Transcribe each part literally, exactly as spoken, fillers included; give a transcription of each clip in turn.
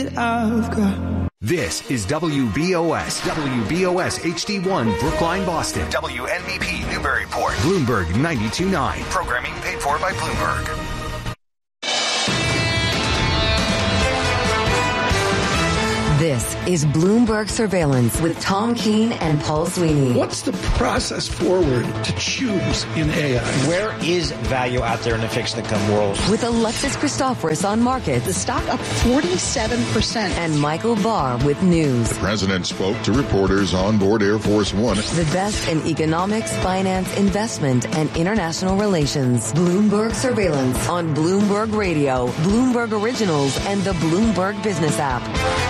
I've got. This is W B O S, W B O S H D one, Brookline, Boston. W N B P, Newburyport. Bloomberg ninety-two point nine. Programming paid for by Bloomberg. This is Bloomberg Surveillance with Tom Keene and Paul Sweeney. What's the process forward to choose in A I? Where is value out there in the fixed income world? With Alexis Christoforous on markets. The stock up forty-seven percent. And Michael Barr with news. The president spoke to reporters on board Air Force One. The best in economics, finance, investment, and international relations. Bloomberg Surveillance on Bloomberg Radio, Bloomberg Originals, and the Bloomberg Business app.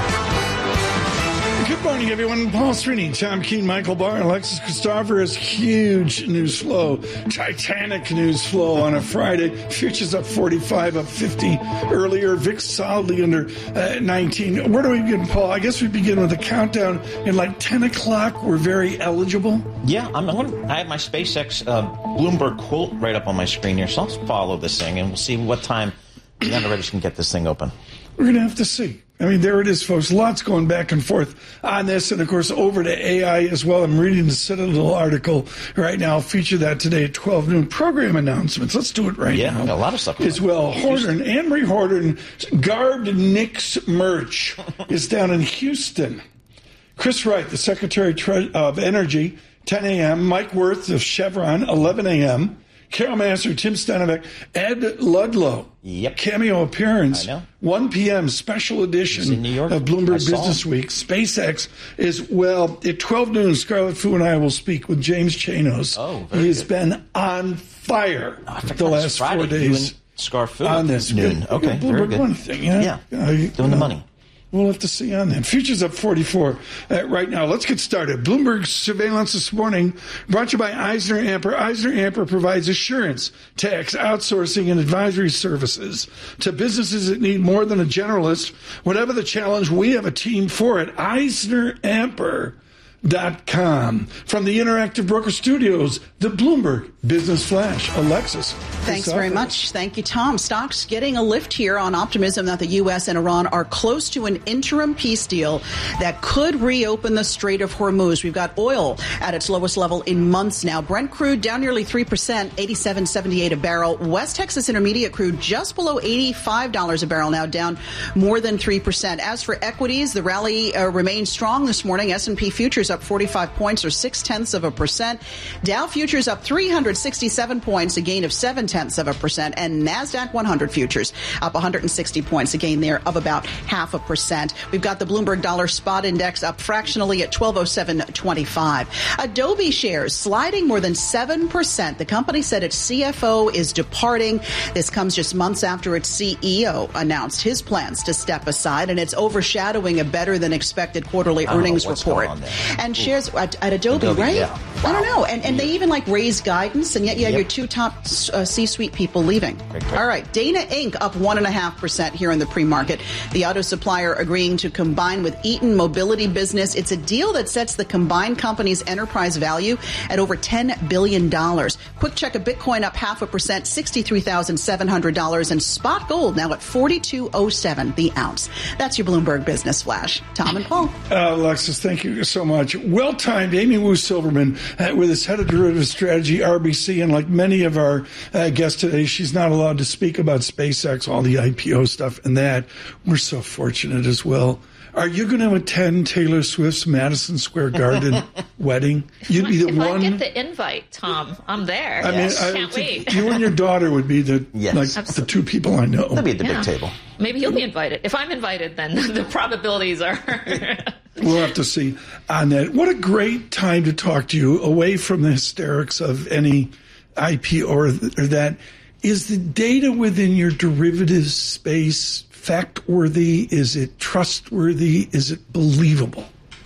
Good morning, everyone. Paul Sweeney, Tom Keene, Michael Barr, Alexis Christoforous. Huge news flow, titanic news flow on a Friday. Futures up forty-five, up fifty earlier. V I X solidly under uh, nineteen. Where do we begin, Paul? I guess we begin with a countdown. In like ten o'clock, we're very eligible. Yeah, I'm, I'm gonna, I have my SpaceX uh, Bloomberg quote right up on my screen here, so I'll follow this thing, and we'll see what time the underwriters can get this thing open. We're going to have to see. I mean, there it is, folks. Lots going back and forth on this. And, of course, over to A I as well. I'm reading the Citadel article right now. I'll feature that today at twelve noon. Program announcements. Let's do it right yeah, now. Yeah, a lot of stuff. As well. Horton, Anne-Marie Horton, garbed Knicks merch is down in Houston. Chris Wright, the Secretary of Energy, ten a.m. Mike Wirth of Chevron, eleven a.m. Carol Massar, Tim Stanovic, Ed Ludlow. Yep. Cameo appearance. I know. one p.m. special edition in New York. of Bloomberg I Business Week. SpaceX is, well, at twelve noon, Scarlett Fu and I will speak with James Chanos. Oh, very He has good. been on fire oh, the last Friday. four days. Scar Fu on this. noon. Good. Okay, Bloomberg very good. One thing, yeah. Yeah, Uh, doing the money. We'll have to see on that. Futures up forty-four uh, right now. Let's get started. Bloomberg Surveillance this morning brought to you by Eisner Amper. Eisner Amper provides assurance, tax, outsourcing, and advisory services to businesses that need more than a generalist. Whatever the challenge, we have a team for it. Eisner Amper. Dot com. From the Interactive Broker Studios, the Bloomberg Business Flash. Alexis. Thanks very much. Thank you, Tom. Stocks getting a lift here on optimism that the U S and Iran are close to an interim peace deal that could reopen the Strait of Hormuz. We've got oil at its lowest level in months now. Brent crude down nearly three percent, eighty-seven seventy-eight a barrel. West Texas Intermediate crude just below eighty-five dollars a barrel now, down more than three percent. As for equities, the rally uh, remains strong this morning. S and P futures up forty-five points, or six-tenths of a percent. Dow futures up three hundred sixty-seven points, a gain of seven-tenths of a percent. And NASDAQ one hundred futures up one hundred sixty points, a gain there of about half a percent. We've got the Bloomberg Dollar Spot Index up fractionally at twelve oh seven twenty-five. Adobe shares sliding more than seven percent. The company said its C F O is departing. This comes just months after its C E O announced his plans to step aside, and it's overshadowing a better-than-expected quarterly earnings report. And shares at, at Adobe, Adobe, right? Yeah. Wow. I don't know. And, and they even like raise guidance, and yet you have Yep. your two top uh, C-suite people leaving. Great, great. All right. Dana Incorporated up one and a half percent here in the pre-market. The auto supplier agreeing to combine with Eaton Mobility Business. It's a deal that sets the combined company's enterprise value at over ten billion dollars. Quick check of Bitcoin up half a percent, sixty-three thousand seven hundred dollars, and spot gold now at forty-two oh seven the ounce. That's your Bloomberg Business Flash. Tom and Paul. Uh, Alexis, thank you so much. Well-timed. Amy Wu Silverman uh, with his head of derivative strategy, R B C, and like many of our uh, guests today, she's not allowed to speak about SpaceX, all the I P O stuff and that. We're so fortunate as well. Are you going to attend Taylor Swift's Madison Square Garden wedding? You'd be the if one. I get the invite, Tom, I'm there. I yes. mean, I Can't wait. You and your daughter would be the Yes. like Absolutely. the two people I know. They'll be at the Yeah. big table. Maybe he'll be invited. If I'm invited, then the probabilities are. We'll have to see on that. What a great time to talk to you, away from the hysterics of any I P O or, or that. Is the data within your derivatives space fact-worthy? Is it trustworthy? Is it believable?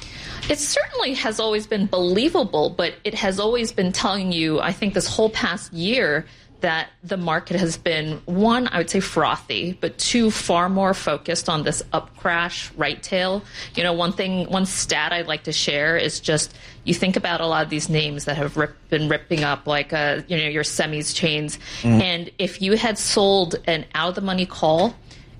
It certainly has always been believable, but it has always been telling you, I think this whole past year, that the market has been, one, I would say frothy, but two, far more focused on this up crash, right tail. You know, one thing, one stat I'd like to share is just, you think about a lot of these names that have rip, been ripping up, like, uh, you know, your semis chains. Mm. And if you had sold an out of the money call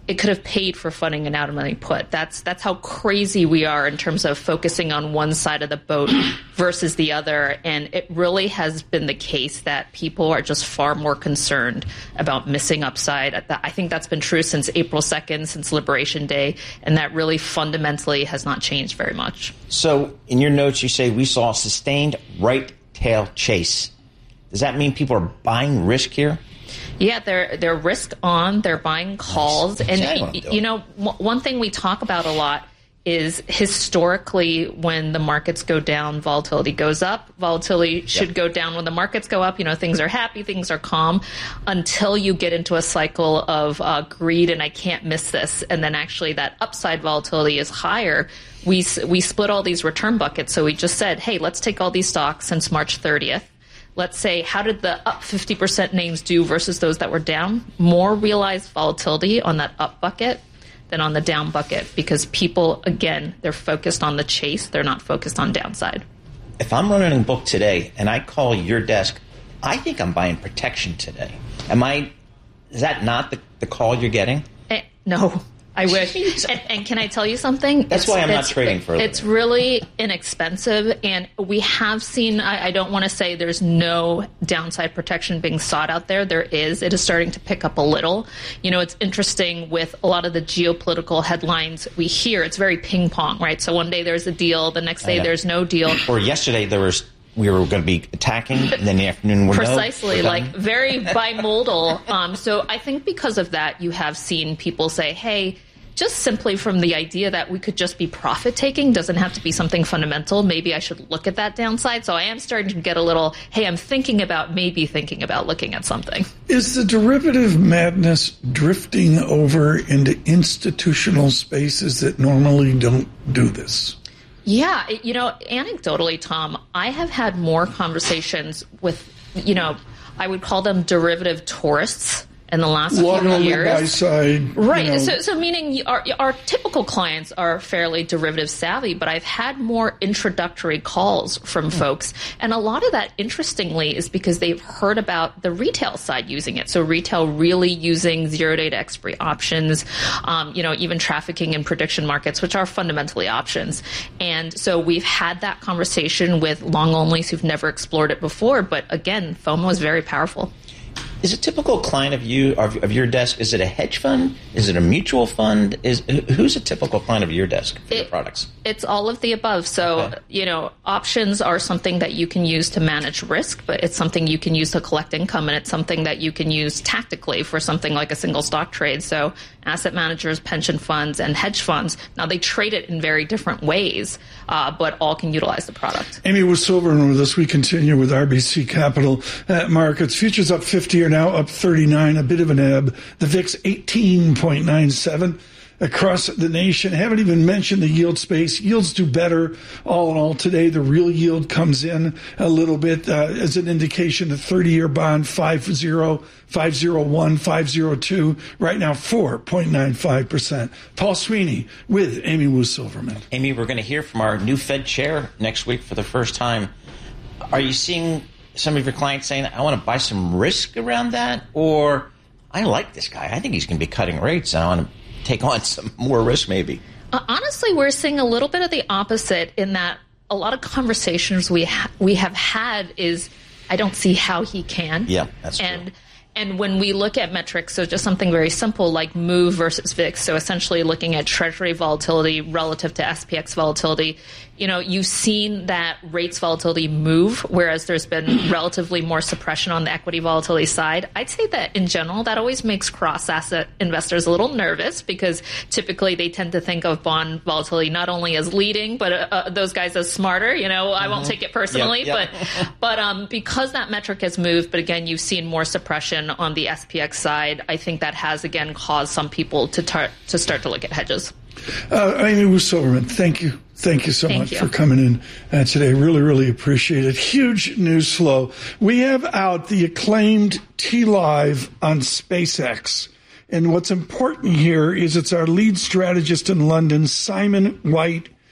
it could have paid for funding an out of money put. That's that's how crazy we are in terms of focusing on one side of the boat versus the other. And it really has been the case that people are just far more concerned about missing upside. I think that's been true since April second, since Liberation Day, and that really fundamentally has not changed very much. So in your notes, you say we saw a sustained right tail chase. Does that mean people are buying risk here? Yeah, they're they're risk on. They're buying calls, nice. and y- you know, w- one thing we talk about a lot is historically when the markets go down, volatility goes up. Volatility should yep. go down when the markets go up. You know, things are happy, things are calm, until you get into a cycle of uh, greed and I can't miss this, and then actually that upside volatility is higher. We we split all these return buckets, so we just said, hey, let's take all these stocks since March thirtieth. Let's say, how did the up fifty percent names do versus those that were down? More realized volatility on that up bucket than on the down bucket, because people, again, they're focused on the chase. They're not focused on downside. If I'm running a book today and I call your desk, I think I'm buying protection today. Am I, is that not the, the call you're getting? Eh, no. I wish. And, and can I tell you something? That's it's, why I'm not trading for it. It's really inexpensive, and we have seen, I, I don't want to say there's no downside protection being sought out there. There is. It is starting to pick up a little. You know, it's interesting with a lot of the geopolitical headlines we hear. It's very ping pong, right? So one day there's a deal, the next day there's no deal. Or yesterday there was... we were going to be attacking, and then in the afternoon we're precisely no, we're like very bimodal. Um, so I think because of that, you have seen people say, "Hey, just simply from the idea that we could just be profit taking, doesn't have to be something fundamental. Maybe I should look at that downside." So I am starting to get a little, "Hey, I'm thinking about maybe thinking about looking at something." Is the derivative madness drifting over into institutional spaces that normally don't do this? Yeah, you know, anecdotally, Tom, I have had more conversations with, you know, I would call them derivative tourists in the last Long few on years. The buy side, right. You know. So, so meaning our, our typical clients are fairly derivative savvy, but I've had more introductory calls from mm. folks. And a lot of that, interestingly, is because they've heard about the retail side using it. So retail really using zero data expiry options, um, you know, even trafficking in prediction markets, which are fundamentally options. And so we've had that conversation with long onlys who've never explored it before. But again, FOMO is very powerful. Is a typical client of you of, of your desk? Is it a hedge fund? Is it a mutual fund? Is who's a typical client of your desk for it, your products? It's all of the above. So okay. you know, options are something that you can use to manage risk, but it's something you can use to collect income, and it's something that you can use tactically for something like a single stock trade. So asset managers, pension funds, and hedge funds, now they trade it in very different ways, uh, but all can utilize the product. Amy Wu-Silverman with us. We continue with R B C Capital uh, Markets. Futures up fifty are now up thirty-nine, a bit of an ebb. The V I X eighteen point nine seven across the nation. I haven't even mentioned the yield space. Yields do better all in all today. The real yield comes in a little bit uh, as an indication. The thirty-year bond, five zero, five zero one, five zero two, right now four point nine five percent. Paul Sweeney with Amy Wu-Silverman. Amy, we're going to hear from our new Fed chair next week for the first time. Are you seeing some of your clients saying, I want to buy some risk around that? Or, I like this guy. I think he's going to be cutting rates, and I want to take on some more risk maybe? Uh, honestly, we're seeing a little bit of the opposite in that a lot of conversations we ha- we have had is, I don't see how he can. Yeah, that's true. And And when we look at metrics, so just something very simple like MOVE versus V I X, so essentially looking at Treasury volatility relative to S P X volatility, you know, you've seen that rates volatility move, whereas there's been relatively more suppression on the equity volatility side. I'd say that in general, that always makes cross-asset investors a little nervous because typically they tend to think of bond volatility not only as leading, but uh, uh, those guys as smarter. You know, I mm-hmm. won't take it personally, yep, yep. but but um, because that metric has moved, but again, you've seen more suppression on the S P X side, I think that has again caused some people to tar- to start to look at hedges. Uh, Amy Wu-Silverman, thank you. Thank you so Thank much you. for coming in uh, today. Really, really appreciate it. Huge news flow. We have out the acclaimed T-Live on SpaceX. And what's important here is it's our lead strategist in London, Simon White,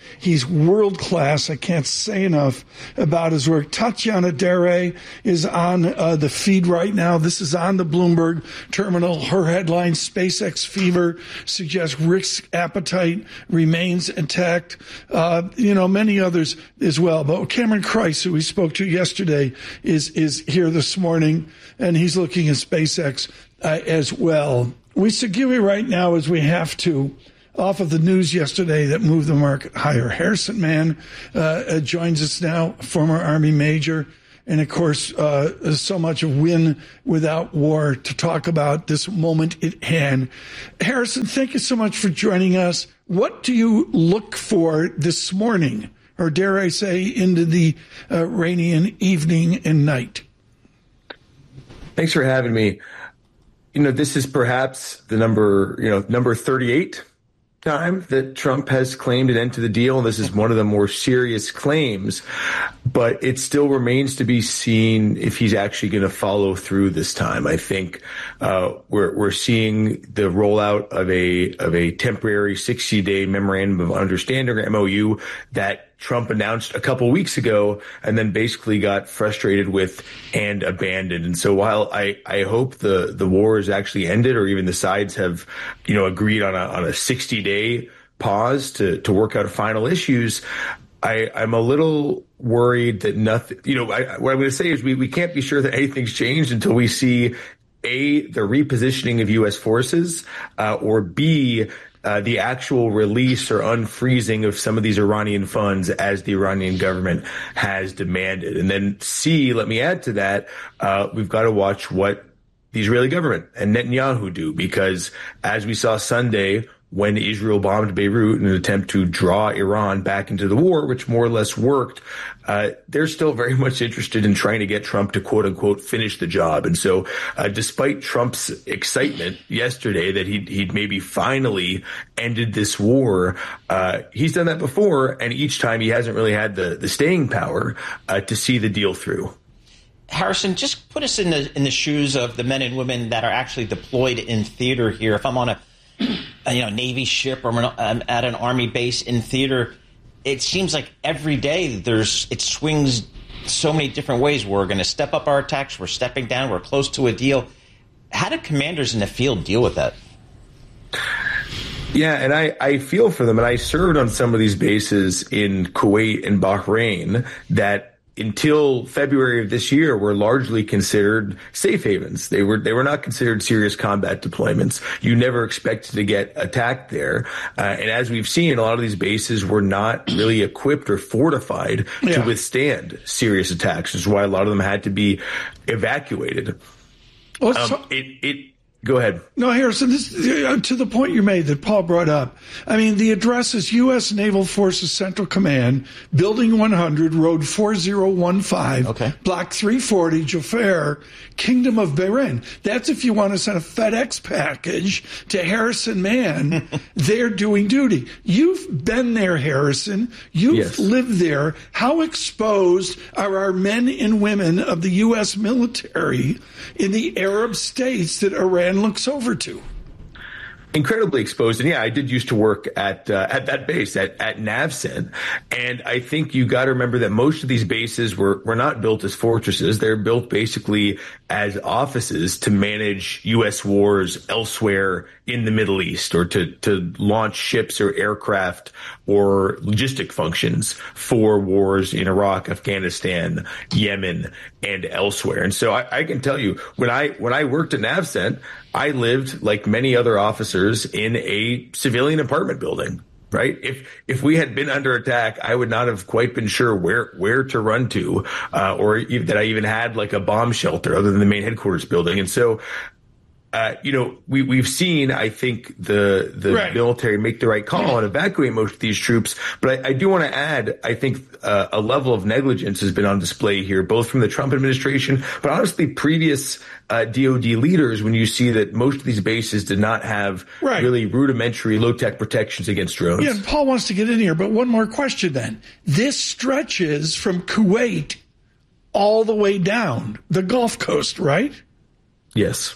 He's world class. I can't say enough about his work. Tatiana Dere is on uh, the feed right now. This is on the Bloomberg terminal. Her headline, SpaceX fever suggests risk appetite remains intact. Uh, you know, many others as well. But Cameron Kreis, who we spoke to yesterday, is, is here this morning, and he's looking at SpaceX uh, as well. We segue right now, as we have to, off of the news yesterday that moved the market higher. Harrison Mann uh, joins us now, former Army major, and of course, uh, so much of Win Without War to talk about this moment at hand. Harrison, thank you so much for joining us. What do you look for this morning, or dare I say, into the uh, Iranian evening and night? Thanks for having me. You know, this is perhaps the number, you know, number thirty-eight time that Trump has claimed an end to the deal. And this is one of the more serious claims, but it still remains to be seen if he's actually going to follow through this time. I think uh, we're we're seeing the rollout of a of a temporary sixty day memorandum of understanding, or M O U, that Trump announced a couple weeks ago and then basically got frustrated with and abandoned. And so while I, I hope the, the war is actually ended, or even the sides have, you know, agreed on a, on a sixty day pause to, to work out final issues, I, I'm a little worried that nothing, you know, I, what I'm going to say is we, we can't be sure that anything's changed until we see A, the repositioning of U S forces, uh, or B, Uh, the actual release or unfreezing of some of these Iranian funds as the Iranian government has demanded. And then C, let me add to that, uh, we've got to watch what the Israeli government and Netanyahu do, because as we saw Sunday, when Israel bombed Beirut in an attempt to draw Iran back into the war, which more or less worked, uh, they're still very much interested in trying to get Trump to, quote unquote, finish the job. And so uh, despite Trump's excitement yesterday that he'd, he'd maybe finally ended this war, uh, he's done that before. And each time he hasn't really had the, the staying power uh, to see the deal through. Harrison, just put us in the in the shoes of the men and women that are actually deployed in theater here. If I'm on a you know, Navy ship, or I'm at an Army base in theater, it seems like every day there's it swings so many different ways. We're going to step up our attacks. We're stepping down. We're close to a deal. How do commanders in the field deal with that? Yeah, and I, I feel for them. And I served on some of these bases in Kuwait and Bahrain that until February of this year were largely considered safe havens. They were they were not considered serious combat deployments. You never expected to get attacked there. Uh, and as we've seen, a lot of these bases were not really equipped or fortified yeah. to withstand serious attacks, which is why a lot of them had to be evacuated. Well, um, so- it, it Go ahead. No, Harrison, this, uh, to the point you made that Paul brought up, I mean, the address is U S Naval Forces Central Command, Building one hundred, Road four zero one five, okay. Block three forty, Jafar, Kingdom of Bahrain. That's if you want to send a FedEx package to Harrison Mann. They're doing duty. You've been there, Harrison. You've yes. lived there. How exposed are our men and women of the U S military in the Arab states that Iran looks over to? Incredibly exposed. And yeah, I did used to work at uh, at that base, at, at NAVCENT. And I think you got to remember that most of these bases were, were not built as fortresses. They're built basically as offices to manage U S wars elsewhere in the Middle East, or to, to launch ships or aircraft or logistic functions for wars in Iraq, Afghanistan, Yemen, and elsewhere. And so I, I can tell you, when I when I worked at NAVCENT, I lived, like many other officers, in a civilian apartment building, right? If if we had been under attack, I would not have quite been sure where where to run to, uh, or even, that I even had like a bomb shelter other than the main headquarters building. And so, uh, you know, we, we've seen, I think, the the right. military make the right call and evacuate most of these troops. But I, I do want to add, I think uh, a level of negligence has been on display here, both from the Trump administration, but honestly, previous uh, D O D leaders, when you see that most of these bases did not have right. really rudimentary low-tech protections against drones. Yeah, and Paul wants to get in here, but one more question then. This stretches from Kuwait all the way down the Gulf Coast, right? Yes.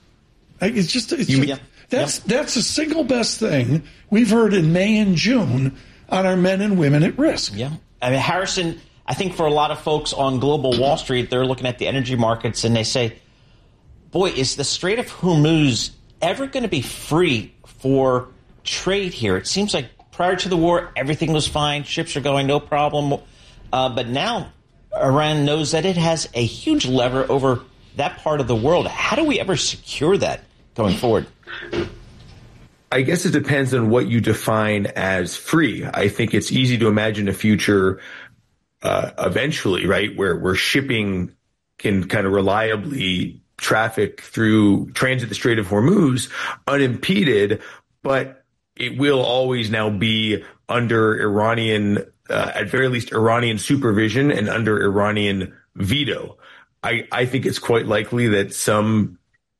It's just, it's you, just yeah. that's yeah. that's the single best thing we've heard in May and June on our men and women at risk. Yeah. I mean, Harrison, I think for a lot of folks on global Wall Street, they're looking at the energy markets and they say, boy, is the Strait of Hormuz ever going to be free for trade here? It seems like prior to the war, everything was fine. Ships are going, no problem. Uh, but now Iran knows that it has a huge lever over that part of the world. How do we ever secure that going forward? I guess it depends on what you define as free. I think it's easy to imagine a future uh, eventually, right, where, where shipping can kind of reliably traffic through transit the Strait of Hormuz unimpeded, but it will always now be under Iranian, uh, at very least Iranian supervision and under Iranian veto. I, I think it's quite likely that some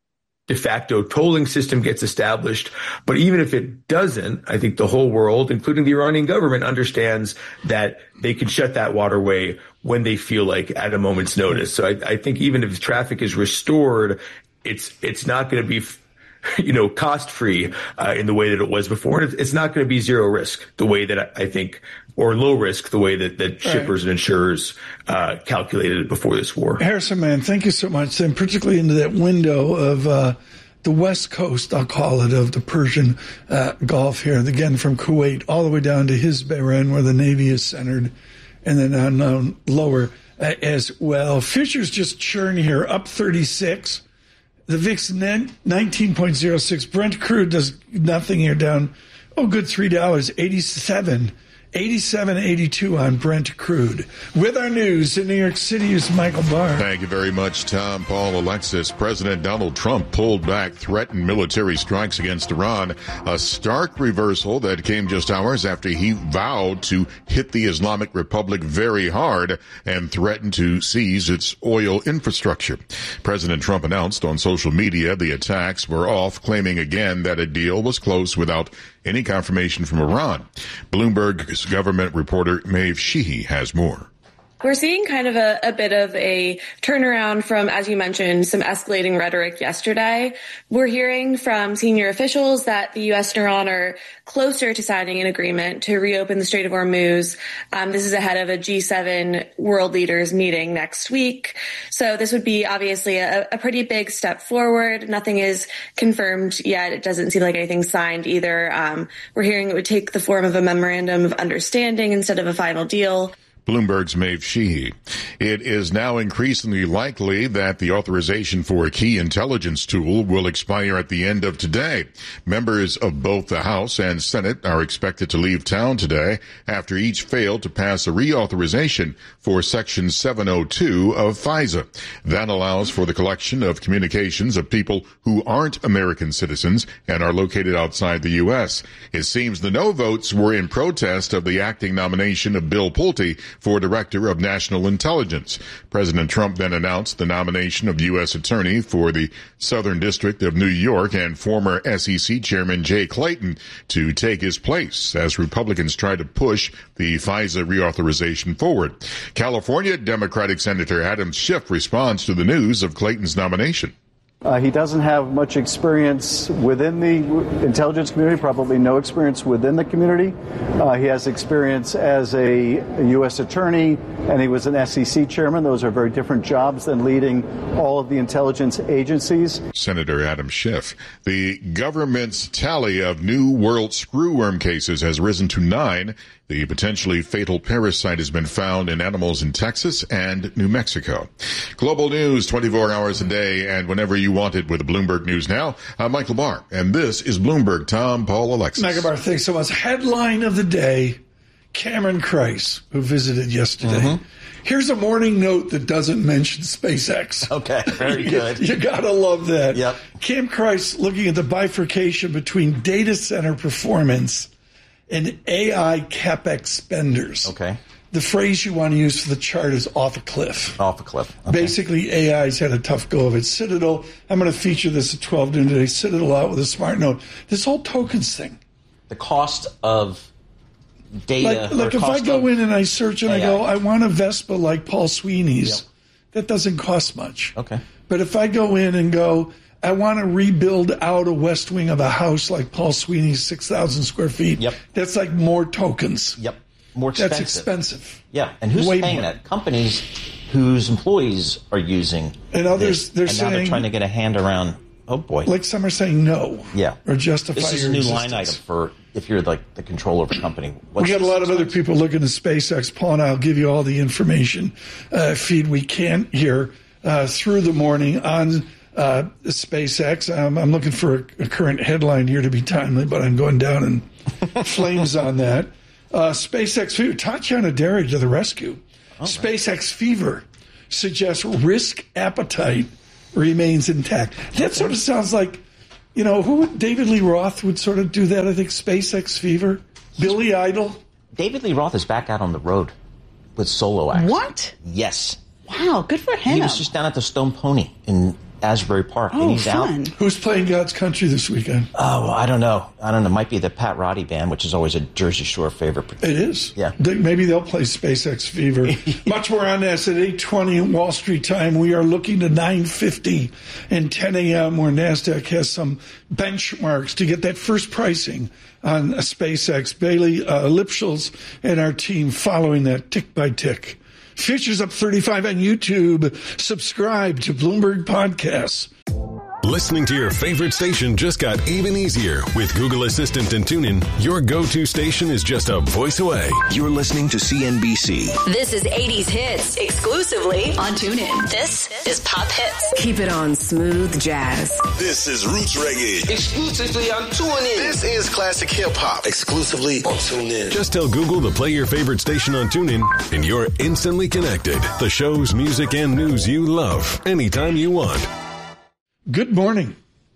de facto tolling system gets established. But even if it doesn't, I think the whole world, including the Iranian government, understands that they can shut that waterway when they feel like at a moment's notice. So I, I think even if traffic is restored, it's it's not going to be, you know, cost free uh, in the way that it was before. And it's not going to be zero risk the way that I, I think, or low risk the way that, that shippers right. and insurers uh, calculated it before this war. Harrison, man, thank you so much. And particularly into that window of uh, the West Coast, I'll call it, of the Persian uh, Gulf here, again from Kuwait all the way down to his Bahrain, where the Navy is centered, and then unknown lower uh, as well. Futures just churn here, up thirty-six. The V I X nineteen point oh six. Brent crude does nothing here, down, oh, good three dollars, eighty-seven. eighty-seven eighty-two on Brent crude. With our news in New York City is Michael Barr. Thank you very much, Tom, Paul, Alexis. President Donald Trump pulled back threatened military strikes against Iran, a stark reversal that came just hours after he vowed to hit the Islamic Republic very hard and threatened to seize its oil infrastructure. President Trump announced on social media the attacks were off, claiming again that a deal was close without any confirmation from Iran. Bloomberg's government reporter Maeve Sheehy has more. We're seeing kind of a, a bit of a turnaround from, as you mentioned, some escalating rhetoric yesterday. We're hearing from senior officials that the U S and Iran are closer to signing an agreement to reopen the Strait of Hormuz. Um, this is ahead of a G seven world leaders meeting next week. So this would be obviously a, a pretty big step forward. Nothing is confirmed yet. It doesn't seem like anything's signed either. Um, we're hearing it would take the form of a memorandum of understanding instead of a final deal. Bloomberg's Maeve Sheehy. It is now increasingly likely that the authorization for a key intelligence tool will expire at the end of today. Members of both the House and Senate are expected to leave town today after each failed to pass a reauthorization for Section seven oh two of FISA. That allows for the collection of communications of people who aren't American citizens and are located outside the U S. It seems the no votes were in protest of the acting nomination of Bill Pulte for Director of National Intelligence. President Trump then announced the nomination of U S Attorney for the Southern District of New York and former S E C Chairman Jay Clayton to take his place as Republicans try to push the FISA reauthorization forward. California Democratic Senator Adam Schiff responds to the news of Clayton's nomination. Uh, he doesn't have much experience within the intelligence community, probably no experience within the community. Uh, he has experience as a, a U S attorney, and he was an S E C chairman. Those are very different jobs than leading all of the intelligence agencies. Senator Adam Schiff. The government's tally of new world screwworm cases has risen to nine. The potentially fatal parasite has been found in animals in Texas and New Mexico. Global news twenty-four hours a day and whenever you want it with Bloomberg News Now. I'm Michael Barr, and this is Bloomberg. Tom, Paul, Alexis. Michael Barr, thanks so much. Headline of the day, Cameron Kreiss, who visited yesterday. Mm-hmm. Here's a morning note that doesn't mention SpaceX. Okay, very good. you, you gotta love that. Yep. Cam Kreiss looking at the bifurcation between data center performance and A I CapEx spenders. Okay. The phrase you want to use for the chart is off a cliff. Off a cliff. Okay. Basically, A I's had a tough go of it. Citadel, I'm going to feature this at twelve noon today. Citadel out with a smart note. This whole tokens thing. The cost of data. Like, like if I go in and I search and A I. I go, I want a Vespa like Paul Sweeney's, yep. That doesn't cost much. Okay. But if I go in and go, I want to rebuild out a west wing of a house like Paul Sweeney's six thousand square feet. Yep. That's like more tokens. Yep. More expensive. That's expensive. Yeah. And who's Way paying more. that? Companies whose employees are using And others, this, they're and now saying, they're trying to get a hand around, oh boy. like some are saying no. Yeah. Or justify This is your a new existence. line item for if you're like the controller of a company. We got a lot of other people looking at SpaceX. Paul and I will give you all the information uh, feed we can here uh, through the morning on uh, SpaceX. Um, I'm looking for a, a current headline here to be timely, but I'm going down in flames on that. Uh, SpaceX fever. Tatiana Derry to the rescue. Oh, SpaceX right. fever suggests risk appetite remains intact. That sort of sounds like, you know, who would, David Lee Roth would sort of do that, I think, SpaceX fever. Billy Idol. David Lee Roth is back out on the road with solo acts. What? Yes. Wow, good for him. He was just down at the Stone Pony in Asbury Park, oh, and he's fun. out. Who's playing God's Country this weekend? Oh, I don't know. I don't know. It might be the Pat Roddy Band, which is always a Jersey Shore favorite. It is. Yeah. They, maybe they'll play SpaceX Fever. Much more on this at eight twenty in Wall Street time. We are looking to nine fifty and ten a.m. where NASDAQ has some benchmarks to get that first pricing on a SpaceX. Bailey uh, Lipschultz and our team following that tick by tick. Futures up thirty-five on YouTube. Subscribe to Bloomberg Podcasts. Listening to your favorite station just got even easier. With Google Assistant and TuneIn, your go-to station is just a voice away. You're listening to C N B C. This is eighties hits exclusively on TuneIn. This is Pop Hits. Keep it on smooth jazz. This is Roots Reggae. Exclusively on TuneIn. This is classic hip hop. Exclusively on TuneIn. Just tell Google to play your favorite station on TuneIn, and you're instantly connected. The shows, music, and news you love anytime you want. Good morning.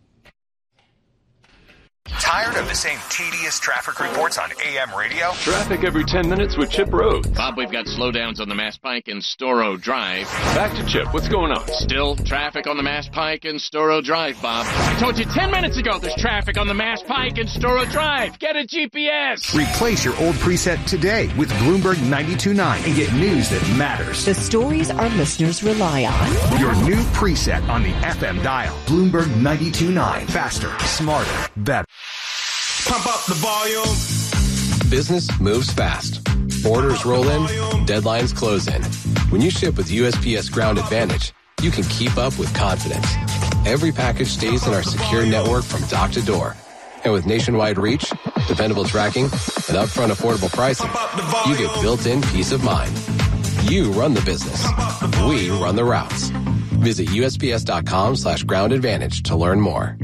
Tired of the same tedious traffic reports on A M radio? Traffic every ten minutes with Chip Road. Bob, we've got slowdowns on the Mass Pike and Storrow Drive. Back to Chip. What's going on? Still traffic on the Mass Pike and Storrow Drive, Bob. I told you ten minutes ago there's traffic on the Mass Pike and Storrow Drive. Get a G P S. Replace your old preset today with Bloomberg ninety-two point nine and get news that matters. The stories our listeners rely on. Your new preset on the F M dial. Bloomberg ninety-two point nine. Faster, smarter, better. Pump up the volume. Business moves fast. Orders roll in, deadlines close in. When you ship with U S P S Ground Advantage, you can keep up with confidence. Every package stays in our secure network from dock to door. And with nationwide reach, dependable tracking, and upfront affordable pricing, you get built-in peace of mind. You run the business. We run the routes. Visit U S P S dot com slash ground advantage to learn more.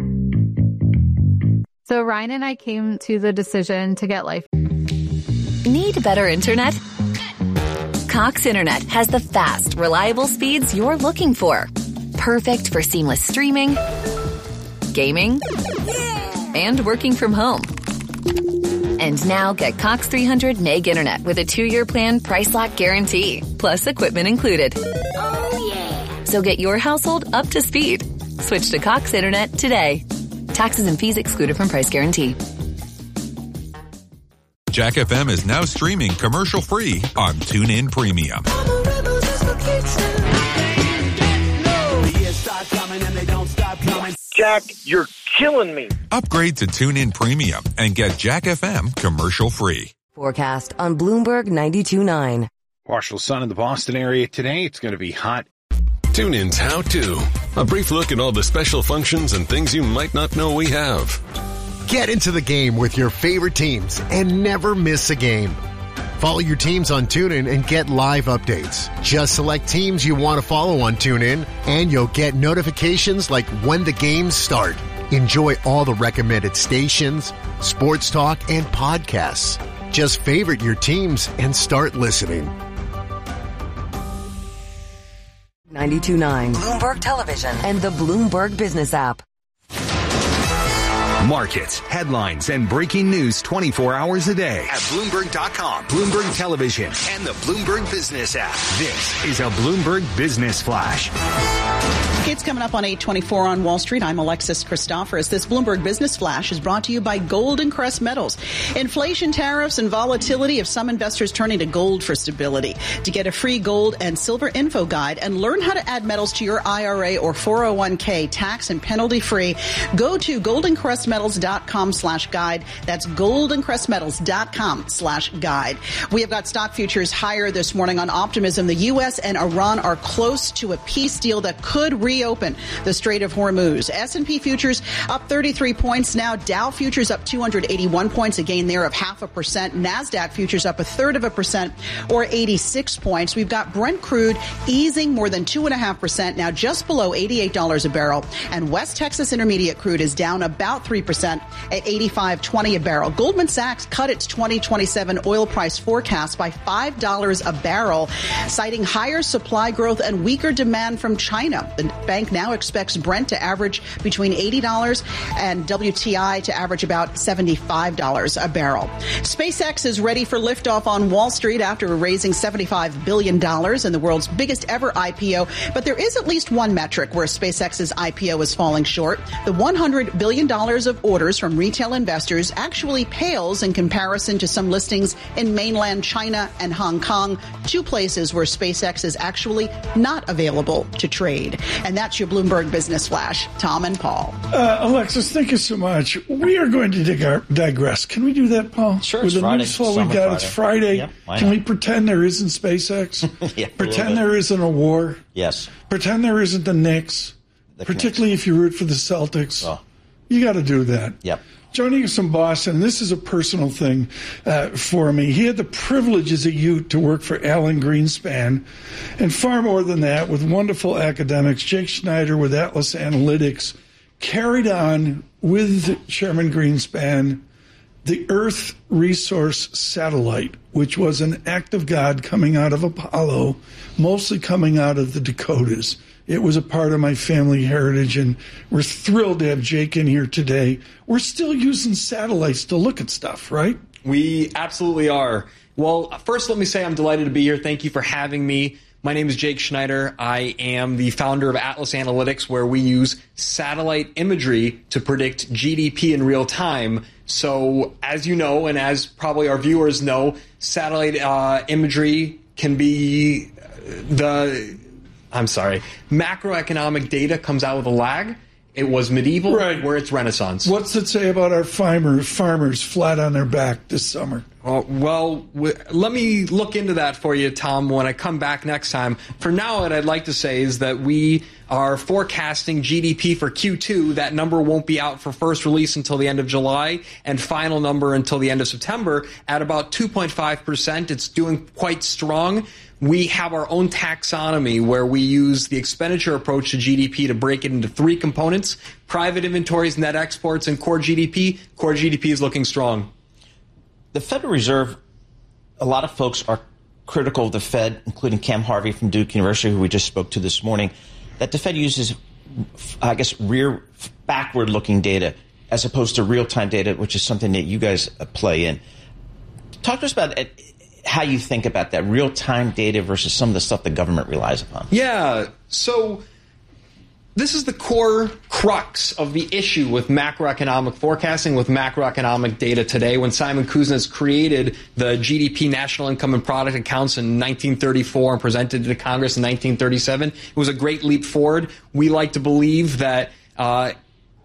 So Ryan and I came to the decision to get life. Need better internet? Cox Internet has the fast, reliable speeds you're looking for. Perfect for seamless streaming, gaming, and working from home. And now get Cox three hundred meg internet with a two-year plan price lock guarantee, plus equipment included. Oh, yeah. So get your household up to speed. Switch to Cox Internet today. Taxes and fees excluded from price guarantee. Jack F M is now streaming commercial-free on TuneIn Premium. Jack, you're killing me. Upgrade to TuneIn Premium and get Jack F M commercial-free. Forecast on Bloomberg ninety-two point nine. Partial sun in the Boston area today. It's going to be hot. TuneIn's How To. A brief look at all the special functions and things you might not know we have. Get into the game with your favorite teams and never miss a game. Follow your teams on TuneIn and get live updates. Just select teams you want to follow on TuneIn and you'll get notifications like when the games start. Enjoy all the recommended stations, sports talk, and podcasts. Just favorite your teams and start listening. ninety-two point nine Bloomberg Television and the Bloomberg Business app. Markets, headlines, and breaking news twenty-four hours a day at Bloomberg dot com, Bloomberg Television, and the Bloomberg Business app. This is a Bloomberg Business Flash. It's coming up on eight twenty-four on Wall Street. I'm Alexis Christophorous. This Bloomberg Business Flash is brought to you by Golden Crest Metals. Inflation, tariffs, and volatility have some investors turning to gold for stability. To get a free gold and silver info guide and learn how to add metals to your I R A or four oh one k tax and penalty free, go to golden crest metals dot com slash guide. That's golden crest metals dot com slash guide. We have got stock futures higher this morning on optimism. The U S and Iran are close to a peace deal that could reopen the Strait of Hormuz. S and P futures up thirty-three points now. Dow futures up two hundred eighty-one points, a gain there of half a percent. NASDAQ futures up a third of a percent or eighty-six points. We've got Brent crude easing more than two and a half percent now, just below eighty-eight dollars a barrel. And West Texas Intermediate crude is down about three percent at eighty-five twenty a barrel. Goldman Sachs cut its twenty twenty-seven oil price forecast by five dollars a barrel, citing higher supply growth and weaker demand from China. The bank now expects Brent to average between eighty dollars and W T I to average about seventy-five dollars a barrel. SpaceX is ready for liftoff on Wall Street after raising seventy-five billion dollars in the world's biggest ever I P O. But there is at least one metric where SpaceX's I P O is falling short. The one hundred billion dollars of orders from retail investors actually pales in comparison to some listings in mainland China and Hong Kong, two places where SpaceX is actually not available to trade. And that's your Bloomberg Business Flash. Tom and Paul. Uh, Alexis, thank you so much. We are going to dig our, digress. Can we do that, Paul? Sure. With It's the Friday. news flow we've got, Friday. it's Friday. Yep, why Can not? we pretend there isn't SpaceX? Yeah, pretend there isn't a war? Yes. Pretend there isn't the Knicks? The particularly Knicks. if you root for the Celtics. Oh. You got to do that. Yep. Joining us from Boston, this is a personal thing uh, for me. He had the privilege as a youth to work for Alan Greenspan, and far more than that, with wonderful academics. Jake Schneider with Atlas Analytics carried on with Chairman Greenspan the Earth Resource Satellite, which was an act of God coming out of Apollo, mostly coming out of the Dakotas. It was a part of my family heritage, and we're thrilled to have Jake in here today. We're still using satellites to look at stuff, right? We absolutely are. Well, first, let me say I'm delighted to be here. Thank you for having me. My name is Jake Schneider. I am the founder of Atlas Analytics, where we use satellite imagery to predict G D P in real time. So, as you know, and as probably our viewers know, satellite uh, imagery can be the... I'm sorry. Macroeconomic data comes out with a lag. It was medieval, right. Where it's Renaissance. What's it say about our farmers, farmers flat on their back this summer? Uh, well, w- let me look into that for you, Tom, when I come back next time. For now, what I'd like to say is that we are forecasting G D P for Q two. That number won't be out for first release until the end of July, and final number until the end of September at about two point five percent. It's doing quite strong. We have our own taxonomy where we use the expenditure approach to G D P to break it into three components: private inventories, net exports, and core G D P. Core G D P is looking strong. The Federal Reserve, a lot of folks are critical of the Fed, including Cam Harvey from Duke University, who we just spoke to this morning, that the Fed uses, I guess, rear backward-looking data as opposed to real-time data, which is something that you guys play in. Talk to us about it. How you think about that real-time data versus some of the stuff the government relies upon. Yeah, so this is the core crux of the issue with macroeconomic forecasting, with macroeconomic data today. When Simon Kuznets created the G D P, national income and product accounts in nineteen thirty-four and presented it to Congress in nineteen thirty-seven, it was a great leap forward. We like to believe that uh,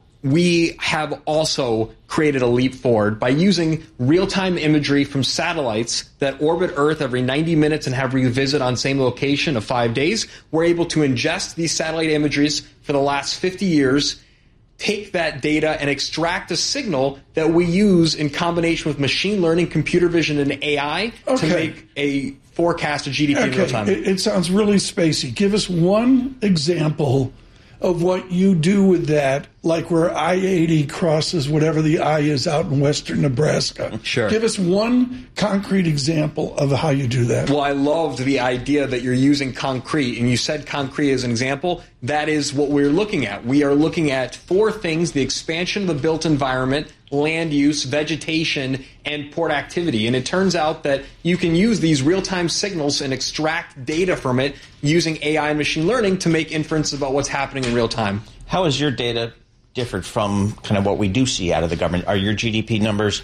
we have also created a leap forward by using real-time imagery from satellites that orbit Earth every ninety minutes and have revisit on same location of five days. We're able to ingest these satellite imageries for the last fifty years, take that data and extract a signal that we use in combination with machine learning, computer vision, and A I Okay. to make a forecast of G D P in real Okay, time. it, it sounds really spacey. Give us one example of what you do with that, like where I eighty crosses whatever the I is out in western Nebraska? Sure. Give us one concrete example of how you do that. Well, I loved the idea that you're using concrete, and you said concrete as an example. That is what we're looking at. We are looking at four things: the expansion of the built environment, land use, vegetation, and port activity. And it turns out that you can use these real-time signals and extract data from it using A I and machine learning to make inferences about what's happening in real time. How is your data different from kind of what we do see out of the government? Are your G D P numbers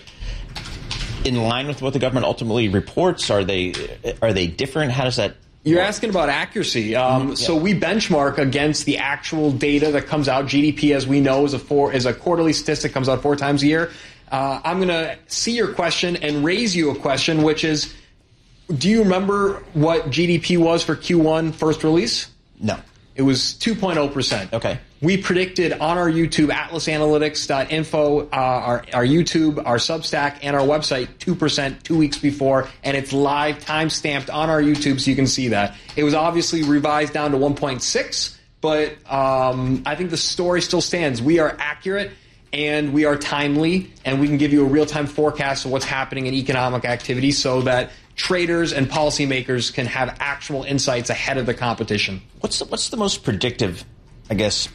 in line with what the government ultimately reports? Are they are they different? How does that You're asking about accuracy. Um, Mm-hmm. Yeah. So we benchmark against the actual data that comes out. G D P, as we know, is a four is a quarterly statistic, comes out four times a year. Uh, I'm going to see your question and raise you a question, which is, do you remember what G D P was for Q one first release? No. It was two point oh percent. Okay. We predicted on our YouTube, atlas analytics dot info, uh, our, our YouTube, our Substack, and our website, two percent two weeks before, and it's live time-stamped on our YouTube so you can see that. It was obviously revised down to one point six, but um, I think the story still stands. We are accurate, and we are timely, and we can give you a real-time forecast of what's happening in economic activity so that traders and policymakers can have actual insights ahead of the competition. What's the, what's the most predictive, I guess,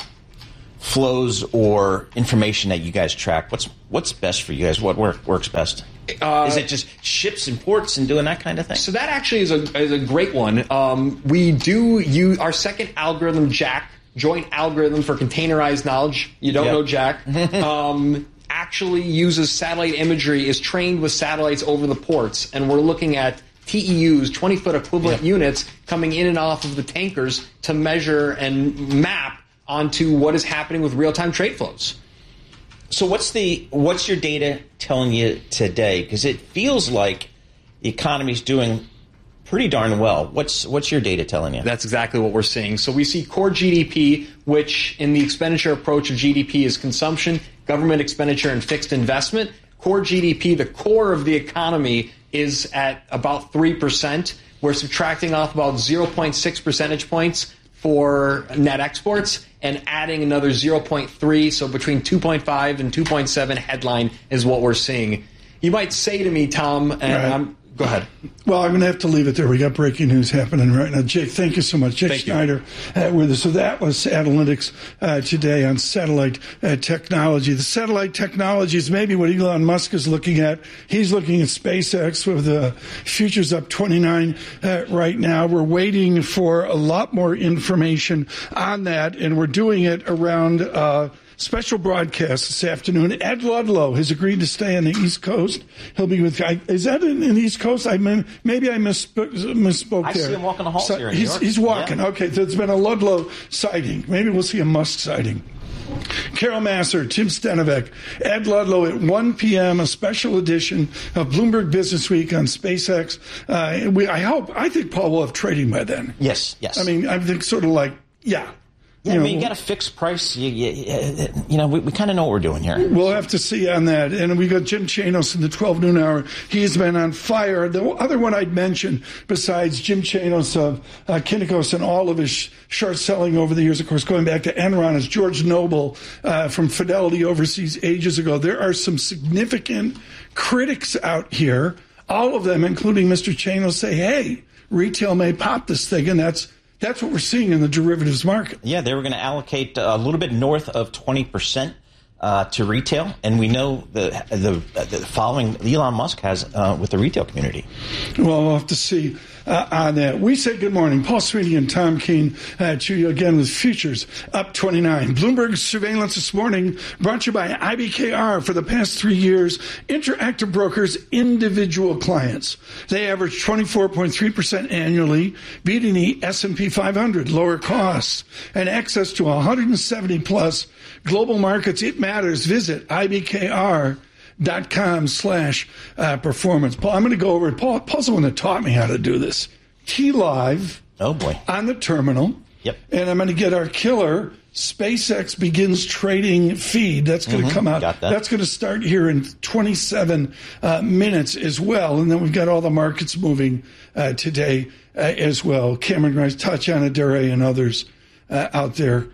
flows or information that you guys track? What's what's best for you guys? What work, works best? Uh, is it just ships and ports and doing that kind of thing? So that actually is a, is a great one. Um, we do use our second algorithm, Jack, Joint Algorithm for Containerized Knowledge. You don't Yep. know Jack. um, actually uses satellite imagery, is trained with satellites over the ports, and we're looking at T E Us, twenty-foot equivalent Yeah. units, coming in and off of the tankers to measure and map onto what is happening with real-time trade flows. So what's the what's your data telling you today? Because it feels like the economy's doing pretty darn well. What's what's your data telling you? That's exactly what we're seeing. So we see core G D P, which in the expenditure approach of G D P is consumption, government expenditure, and fixed investment. Core G D P, the core of the economy, is at about three percent. We're subtracting off about zero point six percentage points for net exports and adding another zero point three, so between two point five and two point seven headline is what we're seeing. You might say to me, Tom, and Right. I'm, go ahead. Well, I'm going to have to leave it there. We got breaking news happening right now. Jake, thank you so much. Jake Thank you. Schneider uh, with us. So that was Analytics uh, today on satellite uh, technology. The satellite technology is maybe what Elon Musk is looking at. He's looking at SpaceX with the futures up twenty-nine uh, right now. We're waiting for a lot more information on that, and we're doing it around uh, special broadcast this afternoon. Ed Ludlow has agreed to stay on the East Coast. He'll be with. I, is that in, in the East Coast? I mean, maybe I misspoke, misspoke I there. see him walking the halls So here in New he's, York. he's walking. Yeah. Okay, so it's been a Ludlow sighting. Maybe we'll see a Musk sighting. Carol Masser, Tim Stenovec, Ed Ludlow at one p.m., a special edition of Bloomberg Business Week on SpaceX. Uh, we, I hope, I think Paul will have trading by then. Yes, yes. I mean, I think sort of like, yeah. Yeah, You I know, mean, you got a fixed price. You, you, you know, we, we kind of know what we're doing here. We'll have to see on that. And we got Jim Chanos in the twelve noon hour. He's been on fire. The other one I'd mention, besides Jim Chanos of uh, Kinnikos and all of his short selling over the years, of course, going back to Enron, is George Noble uh, from Fidelity Overseas ages ago. There are some significant critics out here, all of them, including Mister Chanos, say, hey, retail may pop this thing, and that's That's what we're seeing in the derivatives market. Yeah, they were going to allocate a little bit north of twenty percent uh, to retail, and we know the the, the following Elon Musk has uh, with the retail community. Well, we'll have to see uh, on that. We say good morning. Paul Sweeney and Tom Keene uh, to you again with futures up twenty-nine. Bloomberg surveillance this morning brought to you by I B K R. For the past three years, Interactive Brokers individual clients. They average twenty-four point three percent annually, beating the S and P five hundred. Lower costs and access to one hundred seventy plus global markets. It matters. Visit I B K R. dot com slash uh, performance. Paul, I'm going to go over it. Paul, Paul's the one that taught me how to do this. T Live. Oh, boy. On the terminal. Yep. And I'm going to get our killer SpaceX begins trading feed. That's going to Mhm. come out. Got that. That's going to start here in twenty-seven uh, minutes as well. And then we've got all the markets moving uh, today uh, as well. Cameron Rice, Tatiana Dere, and others uh, out there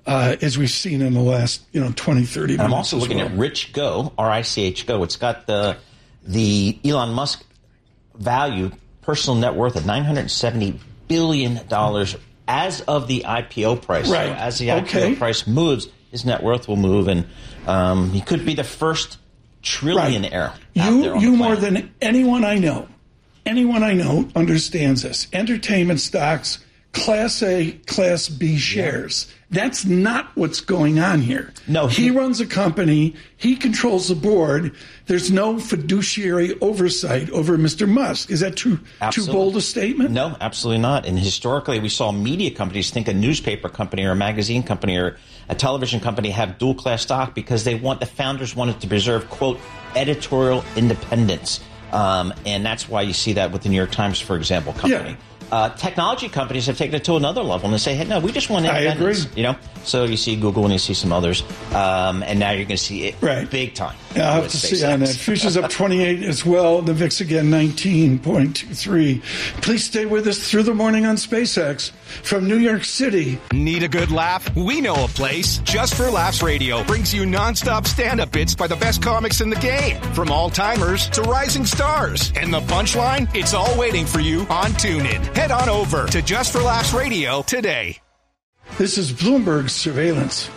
uh, as we've seen in the last, you know, twenty, thirty minutes. And I'm also looking well. at Rich Go, R I C H Go. It's got the the Elon Musk value, personal net worth of nine hundred seventy billion dollars as of the I P O price. Right. So as the I P O okay. price moves, his net worth will move, and um, he could be the first trillionaire. Right. Out You, there on you the more planet. than anyone I know, anyone I know understands this. Entertainment stocks, Class A, Class B shares. Yeah. That's not what's going on here. No, he, he runs a company. He controls the board. There's no fiduciary oversight over Mister Musk. Is that too Absolutely. too bold a statement? No, absolutely not. And historically, we saw media companies, think a newspaper company or a magazine company or a television company, have dual class stock because they want the founders wanted to preserve, quote, editorial independence. Um, and that's why you see that with the New York Times, for example, company. Yeah. Uh, technology companies have taken it to another level and they say, hey, no, we just want independence. I agree. You know, so you see Google and you see some others, um, and now you're going to see it right. big time. Yeah, I'll have to see on that. Futures up twenty-eight as well. The V I X again nineteen point two three. Please stay with us through the morning on SpaceX from New York City. Need a good laugh? We know a place. Just for Laughs Radio brings you nonstop stand-up bits by the best comics in the game, from all-timers to rising stars. And the punchline? It's all waiting for you on TuneIn. Head on over to Just for Laughs Radio today. This is Bloomberg Surveillance.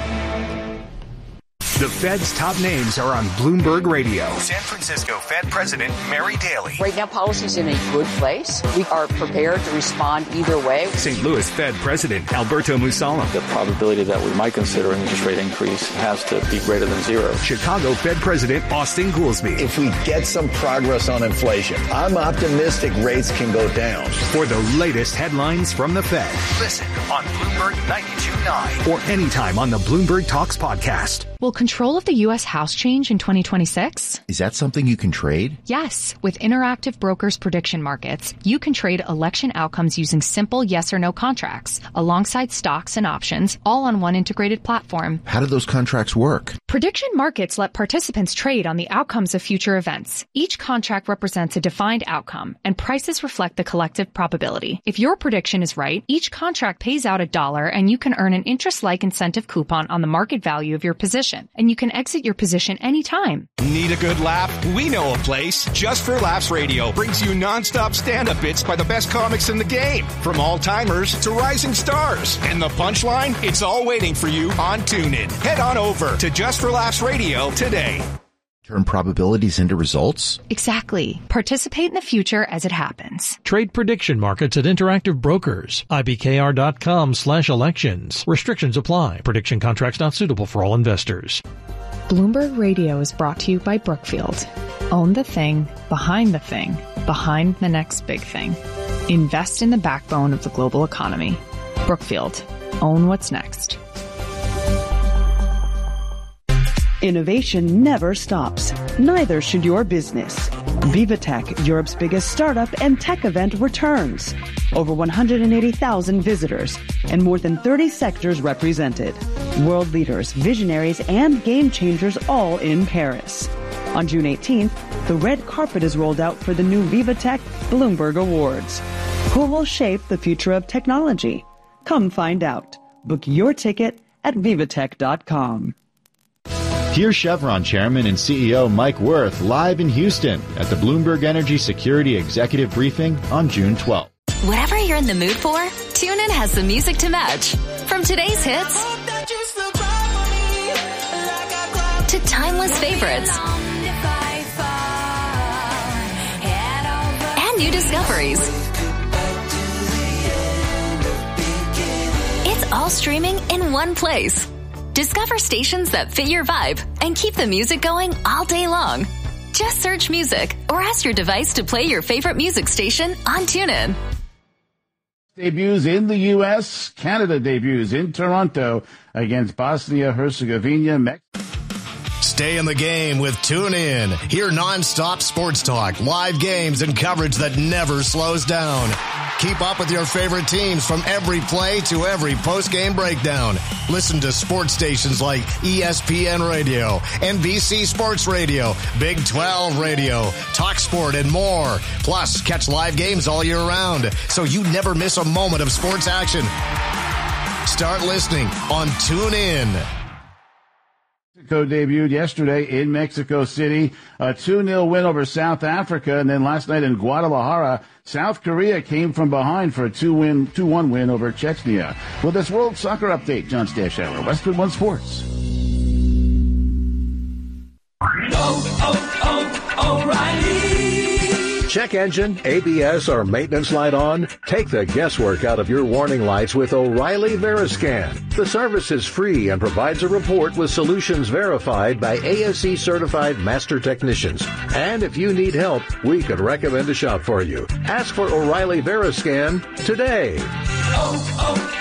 The Fed's top names are on Bloomberg Radio. San Francisco Fed President Mary Daly. Right now, policy's in a good place. We are prepared to respond either way. Saint Louis Fed President Alberto Mussolem. The probability that we might consider an interest rate increase has to be greater than zero. Chicago Fed President Austin Goolsbee. If we get some progress on inflation, I'm optimistic rates can go down. For the latest headlines from the Fed, listen on Bloomberg ninety-two point nine or anytime on the Bloomberg Talks podcast. Will control of the U S House change in twenty twenty-six? Is that something you can trade? Yes. With Interactive Brokers Prediction Markets, you can trade election outcomes using simple yes or no contracts, alongside stocks and options, all on one integrated platform. How do those contracts work? Prediction markets let participants trade on the outcomes of future events. Each contract represents a defined outcome, and prices reflect the collective probability. If your prediction is right, each contract pays out a dollar, and you can earn an interest-like incentive coupon on the market value of your position. And you can exit your position anytime. Need a good laugh? We know a place. Just for Laughs Radio brings you nonstop stand-up bits by the best comics in the game, from all-timers to rising stars. And the punchline? It's all waiting for you on TuneIn. Head on over to Just for Laughs Radio today. Turn probabilities into results? Exactly. Participate in the future as it happens. Trade prediction markets at Interactive Brokers. IBKR.com slash elections. Restrictions apply. Prediction contracts not suitable for all investors. Bloomberg Radio is brought to you by Brookfield. Own the thing, behind the thing, behind the next big thing. Invest in the backbone of the global economy. Brookfield. Own what's next. Innovation never stops. Neither should your business. VivaTech, Europe's biggest startup and tech event, returns. Over one hundred eighty thousand visitors and more than thirty sectors represented. World leaders, visionaries, and game changers all in Paris. On June eighteenth, the red carpet is rolled out for the new VivaTech Bloomberg Awards. Who will shape the future of technology? Come find out. Book your ticket at vivatech dot com. Here's Chevron Chairman and C E O Mike Wirth live in Houston at the Bloomberg Energy Security Executive Briefing on June twelfth. Whatever you're in the mood for, TuneIn has the music to match. From today's hits to timeless favorites and new discoveries. It's all streaming in one place. Discover stations that fit your vibe and keep the music going all day long. Just search music or ask your device to play your favorite music station on TuneIn. Debuts in the U S, Canada debuts in Toronto against Bosnia-Herzegovina, Mexico. Stay in the game with TuneIn. Hear nonstop sports talk, live games, and coverage that never slows down. Keep up with your favorite teams from every play to every post-game breakdown. Listen to sports stations like E S P N Radio, N B C Sports Radio, Big twelve Radio, TalkSport, and more. Plus, catch live games all year round, so you never miss a moment of sports action. Start listening on TuneIn. Mexico debuted yesterday in Mexico City, a two nil win over South Africa, and then last night in Guadalajara, South Korea came from behind for a two win, two one win over Chechnya. With this World Soccer Update, John Stashower, Westwood One Sports. Oh, oh, O'Reilly. Check engine, A B S, or maintenance light on? Take the guesswork out of your warning lights with O'Reilly Veriscan. The service is free and provides a report with solutions verified by A S E certified master technicians. And if you need help, we could recommend a shop for you. Ask for O'Reilly Veriscan today. Oh,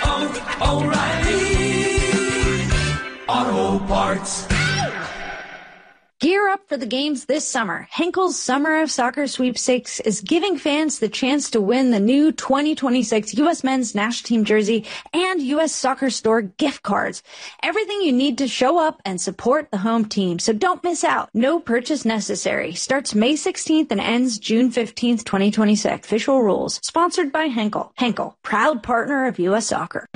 oh, oh, O'Reilly Auto Parts. Gear up for the games this summer. Henkel's Summer of Soccer Sweepstakes is giving fans the chance to win the new twenty twenty-six U S Men's National Team jersey and U S Soccer Store gift cards. Everything you need to show up and support the home team, so don't miss out. No purchase necessary. Starts May sixteenth and ends June fifteenth, twenty twenty-six. Official rules. Sponsored by Henkel. Henkel, proud partner of U S Soccer.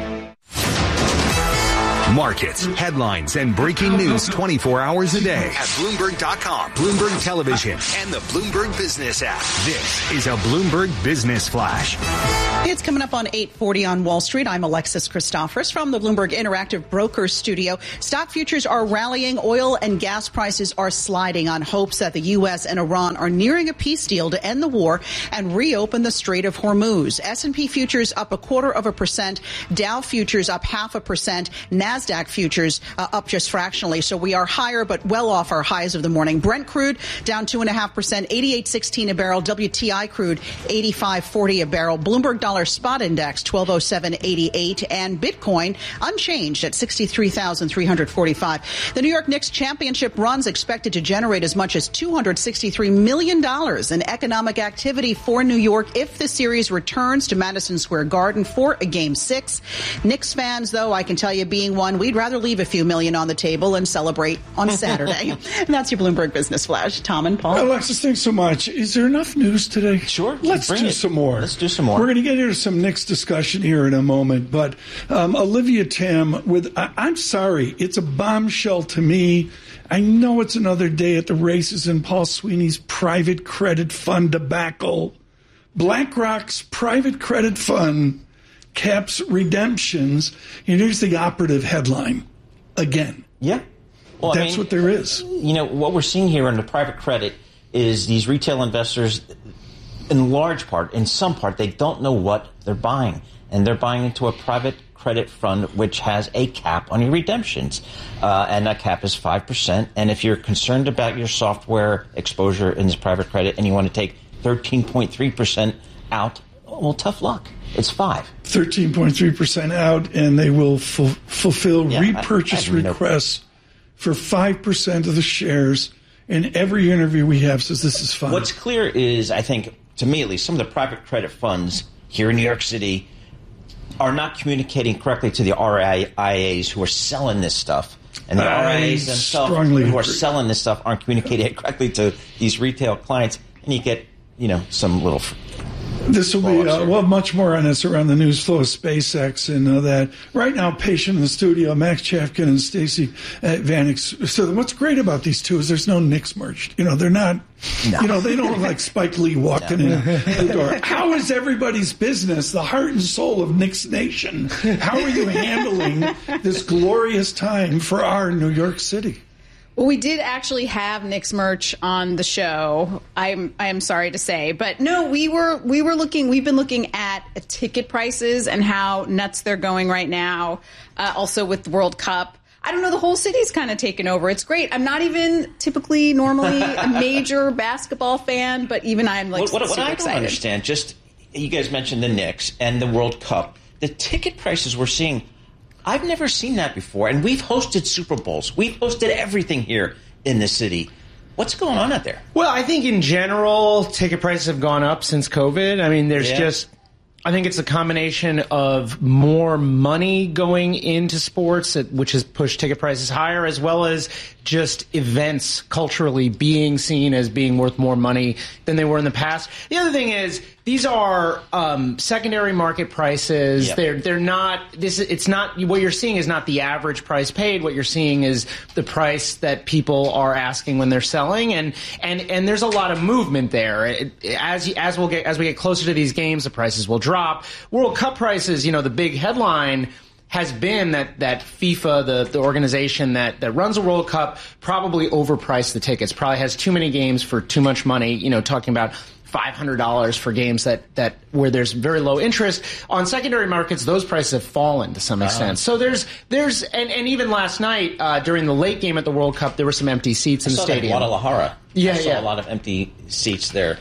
Markets, headlines, and breaking news twenty-four hours a day at Bloomberg dot com, Bloomberg Television, and the Bloomberg Business app. This is a Bloomberg Business Flash. It's coming up on eight forty on Wall Street. I'm Alexis Christophorus from the Bloomberg Interactive Brokers Studio. Stock futures are rallying. Oil and gas prices are sliding on hopes that the U S and Iran are nearing a peace deal to end the war and reopen the Strait of Hormuz. S and P futures up a quarter of a percent. Dow futures up half a percent. NASDAQ futures uh, up just fractionally. So we are higher, but well off our highs of the morning. Brent crude down two and a half percent, eighty-eight sixteen a barrel. W T I crude eighty-five forty a barrel. Bloomberg dollar spot index twelve oh seven eighty-eight, and Bitcoin unchanged at sixty-three thousand three hundred forty-five. The New York Knicks championship run's expected to generate as much as two hundred sixty-three million dollars in economic activity for New York if the series returns to Madison Square Garden for a game six. Knicks fans, though, I can tell you, being one, we'd rather leave a few million on the table and celebrate on Saturday. And that's your Bloomberg Business Flash. Tom and Paul. Alexis, thanks so much. Is there enough news today? Sure. Let's do it. some more. Let's do some more. We're going to get into some Knicks discussion here in a moment, but um, Olivia Tam with, I, I'm sorry, it's a bombshell to me. I know it's another day at the races in Paul Sweeney's private credit fund debacle. BlackRock's private credit fund caps redemptions. And here's the operative headline again. Yeah. Well, That's I mean, what there is. You know, what we're seeing here in the private credit is these retail investors, in large part, in some part, they don't know what they're buying. And they're buying into a private credit fund which has a cap on your redemptions. Uh, and that cap is five percent. And if you're concerned about your software exposure in this private credit and you want to take thirteen point three percent out, well, tough luck. It's five. thirteen point three percent out, and they will fu- fulfill yeah, repurchase I, I requests no... for five percent of the shares. And every interview we have says this is fine. What's clear is, I think, to me at least, some of the private credit funds here in New York City are not communicating correctly to the R I As who are selling this stuff. And the I R I As themselves who agree. are selling this stuff aren't communicating correctly to these retail clients. And you get, you know, some little... This will be, uh, well, much more on this around the news flow of SpaceX and uh, that. Right now, patient in the studio, Max Chafkin and Stacey uh, Vanek. So what's great about these two is there's no Knicks merch. You know, they're not, no. you know, they don't look like Spike Lee walking no. in the door. How is everybody's business, the heart and soul of Knicks Nation? How are you handling this glorious time for our New York City? Well, we did actually have Knicks merch on the show. I'm I am sorry to say, but no, we were we were looking. We've been looking at ticket prices and how nuts they're going right now. Uh, also with the World Cup, I don't know. The whole city's kind of taken over. It's great. I'm not even typically normally a major basketball fan, but even I'm like what, what, super what I excited. don't understand. Just you guys mentioned the Knicks and the World Cup. The ticket prices we're seeing. I've never seen that before, and we've hosted Super Bowls. We've hosted everything here in the city. What's going on out there? Well, I think in general, ticket prices have gone up since COVID. I mean, there's yeah. just I think it's a combination of more money going into sports, which has pushed ticket prices higher, as well as just events culturally being seen as being worth more money than they were in the past. The other thing is these are um, secondary market prices. Yep. They're they're not this. It's not what you're seeing is not the average price paid. What you're seeing is the price that people are asking when they're selling, and and and there's a lot of movement there. It, as as we'll get as we get closer to these games, the prices will drop. World Cup prices, you know, the big headline has been that, that FIFA, the, the organization that, that runs a World Cup, probably overpriced the tickets, probably has too many games for too much money, you know, talking about five hundred dollars for games that, that where there's very low interest. On secondary markets, those prices have fallen to some extent. Uh-huh. So there's, there's and, and even last night, uh, during the late game at the World Cup, there were some empty seats in I the saw stadium. That in Guadalajara. Yeah, I saw yeah. a lot of empty seats there.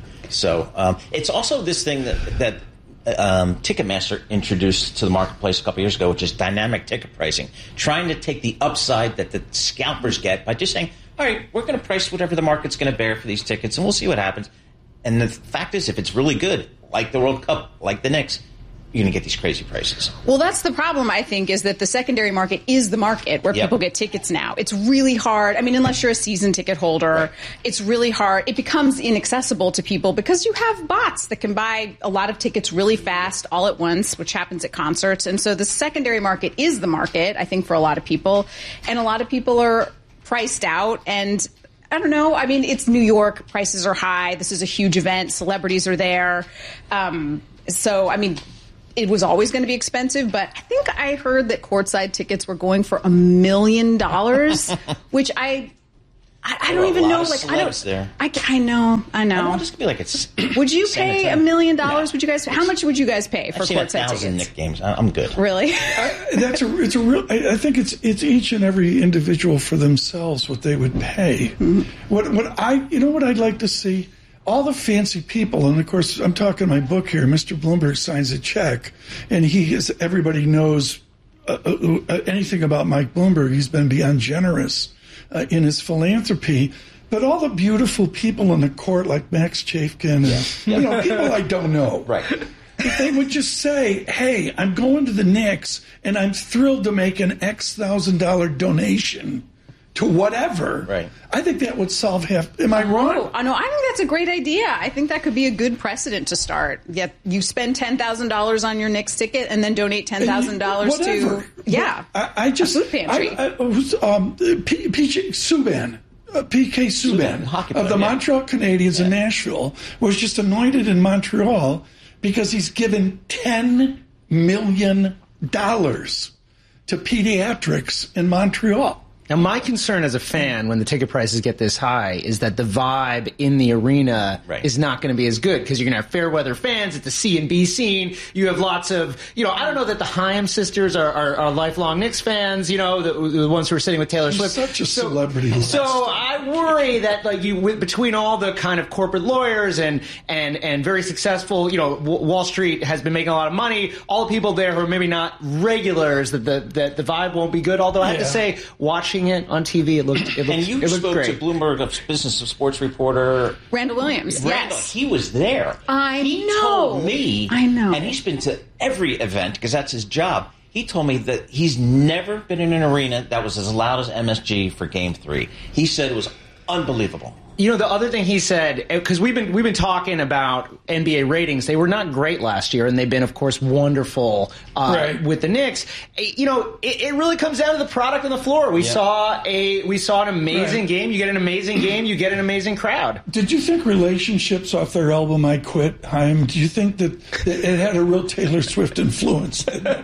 So um, it's also this thing that, that Um, Ticketmaster introduced to the marketplace a couple years ago, which is dynamic ticket pricing, trying to take the upside that the scalpers get by just saying, all right, we're going to price whatever the market's going to bear for these tickets, and we'll see what happens. And the fact is, if it's really good, like the World Cup, like the Knicks, you're going to get these crazy prices. Well, that's the problem, I think, is that the secondary market is the market where yep. people get tickets now. It's really hard. I mean, unless you're a season ticket holder, right. it's really hard. It becomes inaccessible to people because you have bots that can buy a lot of tickets really fast all at once, which happens at concerts. And so the secondary market is the market, I think, for a lot of people. And a lot of people are priced out. And I don't know. I mean, it's New York. Prices are high. This is a huge event. Celebrities are there. Um, so, I mean, it was always going to be expensive, but I think I heard that courtside tickets were going for a million dollars, which I, I, I don't even know. Like I don't. There. I, I know. I know. I just gonna be like it's. Would you pay a million dollars? Would you guys? How much would you guys pay for I've seen courtside a thousand tickets? Knick games. I'm good. Really? I, that's a. It's a real. I, I think it's it's each and every individual for themselves what they would pay. Mm-hmm. What what I you know what I'd like to see. All the fancy people, and of course, I'm talking my book here. Mister Bloomberg signs a check, and he is. Everybody knows uh, uh, anything about Mike Bloomberg. He's been beyond generous uh, in his philanthropy. But all the beautiful people in the court, like Max Chafkin, and you know, people I don't know, right? If they would just say, "Hey, I'm going to the Knicks, and I'm thrilled to make an X thousand dollar donation." To whatever, right? I think that would solve half. Am I wrong? Oh, no, I think that's a great idea. I think that could be a good precedent to start. Yet you spend ten thousand dollars on your Knicks ticket and then donate ten thousand dollars to yeah, I, I just a food pantry. I, I, um, P, P J Subban, uh, P K Subban, Subban of the yeah. Montreal Canadiens yeah. in Nashville was just anointed in Montreal because he's given ten million dollars to pediatrics in Montreal. Now, my concern as a fan when the ticket prices get this high is that the vibe in the arena right. is not going to be as good because you're going to have fair weather fans at the C and B scene. You have lots of, you know, I don't know that the Haim sisters are, are, are lifelong Knicks fans, you know, the, the ones who are sitting with Taylor Swift. Such a so, celebrity. So I worry that, like, you with, between all the kind of corporate lawyers and, and, and very successful, you know, w- Wall Street has been making a lot of money, all the people there who are maybe not regulars, that the, that the vibe won't be good. Although I have yeah. to say, watching it on T V, it looked it looked, and you it looked spoke great. to Bloomberg of Business of Sports reporter Randall Williams. Randall, yes, he was there. I he know. told me. I know, and he's been to every event because that's his job. He told me that he's never been in an arena that was as loud as M S G for Game Three. He said it was unbelievable. You know, the other thing he said, because we've been we've been talking about N B A ratings. They were not great last year, and they've been, of course, wonderful uh, right. with the Knicks. You know, it, it really comes down to the product on the floor. We yeah. saw a we saw an amazing right. game. You get an amazing game, you get an amazing crowd. Did you think Relationships off their album "I Quit"? Haim, do you think that, that it had a real Taylor Swift influence?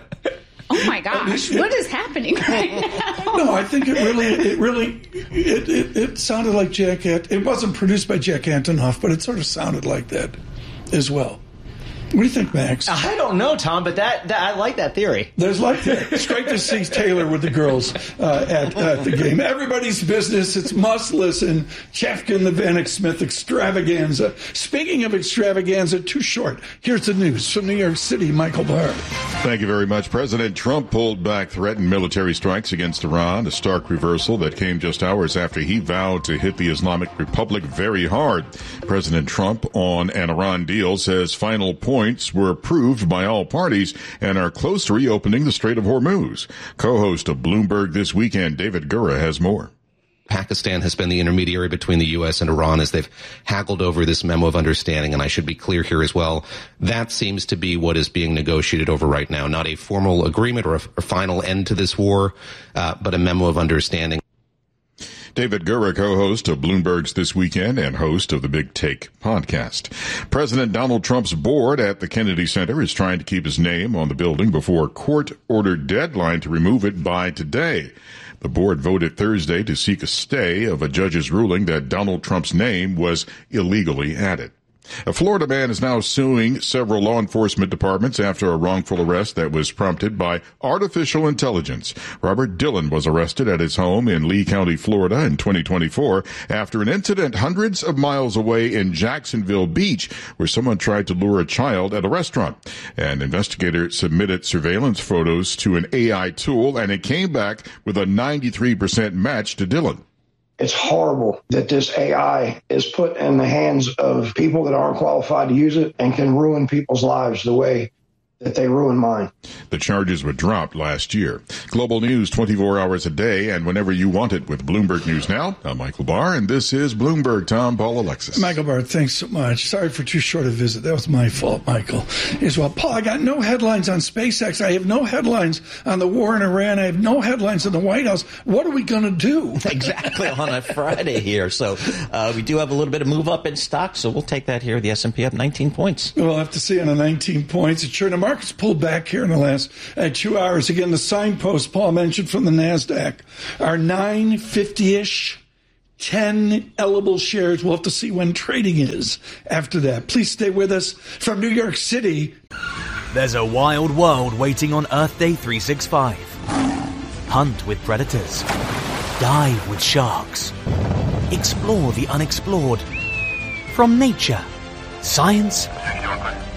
Oh my gosh, what is happening right now? No, I think it really, it really, it, it, it sounded like Jack Ant. It wasn't produced by Jack Antonoff, but it sort of sounded like that as well. What do you think, Max? I don't know, Tom, but that, that I like that theory. There's like that. It's great to see Taylor with the girls uh, at, at the game. Everybody's business. It's must listen. Chafkin, the Vanek Smith extravaganza. Speaking of extravaganza, too short. Here's the news from New York City. Michael Barr. Thank you very much. President Trump pulled back threatened military strikes against Iran, a stark reversal that came just hours after he vowed to hit the Islamic Republic very hard. President Trump on an Iran deal says final point points were approved by all parties and are close to reopening the Strait of Hormuz. Co-host of Bloomberg This Weekend, David Gura, has more. Pakistan has been the intermediary between the U S and Iran as they've haggled over this memo of understanding. And I should be clear here as well. That seems to be what is being negotiated over right now. Not a formal agreement or a, a final end to this war, uh, but a memo of understanding. David Gura, co-host of Bloomberg's This Weekend and host of the Big Take podcast. President Donald Trump's board at the Kennedy Center is trying to keep his name on the building before a court-ordered deadline to remove it by today. The board voted Thursday to seek a stay of a judge's ruling that Donald Trump's name was illegally added. A Florida man is now suing several law enforcement departments after a wrongful arrest that was prompted by artificial intelligence. Robert Dillon was arrested at his home in Lee County, Florida in twenty twenty-four after an incident hundreds of miles away in Jacksonville Beach where someone tried to lure a child at a restaurant. An investigator submitted surveillance photos to an A I tool and it came back with a ninety-three percent match to Dillon. It's horrible that this A I is put in the hands of people that aren't qualified to use it and can ruin people's lives the way that they ruined mine. The charges were dropped last year. Global news twenty-four hours a day and whenever you want it with Bloomberg News Now. I'm Michael Barr, and this is Bloomberg. Tom, Paul, Alexis. Michael Barr, thanks so much. Sorry for too short a visit. That was my fault, Michael. As well, Paul, I got no headlines on SpaceX. I have no headlines on the war in Iran. I have no headlines in the White House. What are we going to do? Exactly on a Friday here. So uh, we do have a little bit of move up in stock, so we'll take that here. The S and P up nineteen points. We'll have to see on the nineteen points. It's sure the market's pulled back here in the last uh, two hours. Again, the signpost Paul mentioned from the NASDAQ are nine fifty-ish, ten eligible shares. We'll have to see when trading is after that. Please stay with us from New York City. There's a wild world waiting on Earth Day three sixty-five. Hunt with predators. Dive with sharks. Explore the unexplored. From nature, science,